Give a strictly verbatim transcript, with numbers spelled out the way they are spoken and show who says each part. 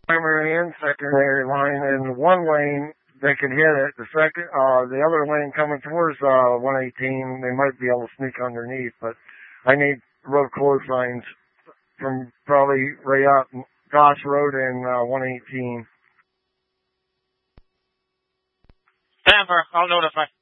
Speaker 1: primary and secondary line. In one lane, they can hit it. The second, uh, the other lane coming towards uh, one eighteen, they might be able to sneak underneath. But I need road clotheslines from probably right up Goss Road and uh, one eighteen.
Speaker 2: Denver, I'll notify.